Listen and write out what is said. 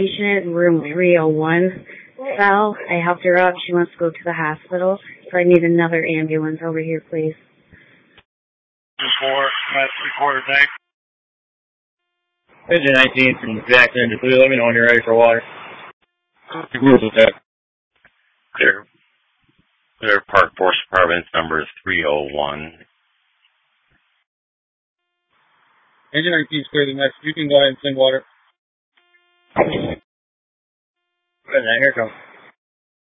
patient in room 301. Val, I helped her up. She wants to go to the hospital, so I need another ambulance over here, please. Reporter, thanks. Engine 19 from Jackson to 3. Let me know when you're ready for water. Clear Park Force Department number 301. Engine 19 is clear the next. You can go ahead and send water. Here it comes.